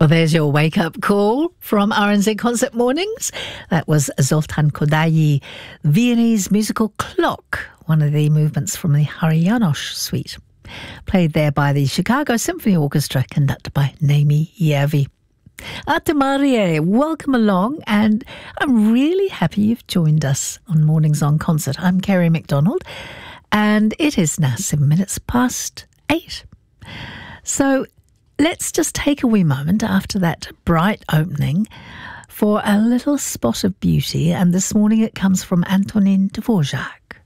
Well, there's your wake-up call from RNZ Concert Mornings. That was Zoltan Kodaly, Viennese musical clock, one of the movements from the Hari Janos suite, played there by the Chicago Symphony Orchestra, conducted by Naomi Järvi. Ate Marie, welcome along, and I'm really happy you've joined us on Mornings on Concert. I'm Kerry McDonald, and it is now 7 minutes past 8. So let's just take a wee moment after that bright opening for a little spot of beauty, and this morning it comes from Antonin Dvorak.